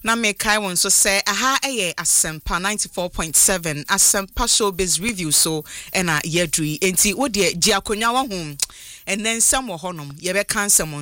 Na me kai won so say aha eye Asempa 94.7 Asempa Showbiz Review so ena yedri enti wo de giakonya wa hom and then some wo honom ye be kan